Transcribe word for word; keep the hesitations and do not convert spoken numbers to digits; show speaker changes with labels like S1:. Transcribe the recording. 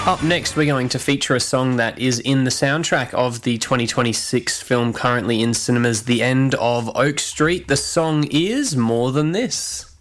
S1: Up next, we're going to feature a song that is in the soundtrack of the twenty twenty-six film currently in cinemas, The End of Oak Street. The song is More Than This.